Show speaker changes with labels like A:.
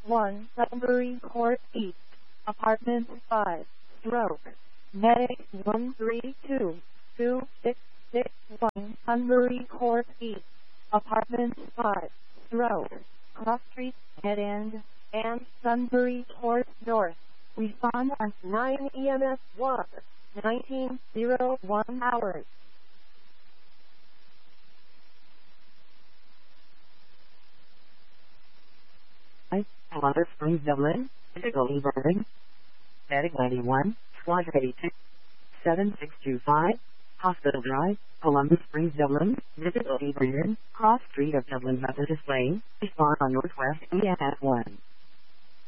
A: 1 Sudbury Court East, Apartment 5, stroke. Medic 132-2661 Sunbury Court East, Apartment 5, stroke. Cross Street, Head End, and Sunbury Court North. Respond on 9 EMS Walk, 1901 hours.
B: Columbus Springs, Dublin, difficulty burning. Medic 91, Squad 82, 7625, Hospital Drive, Columbus Springs, Dublin, difficulty burning, Cross Street of Dublin Methodist Lane, respond on Northwest EMS 1.